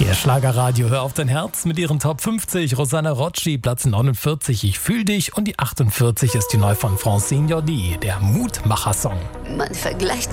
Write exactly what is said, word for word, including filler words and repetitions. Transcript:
Der Schlagerradio, hör auf dein Herz mit ihren Top fünfzig. Rosanna Rocci, Platz neunundvierzig, Ich fühl dich. Und die achtundvierzig ist die neu von Francine Jordi, der Mutmacher-Song. Man vergleicht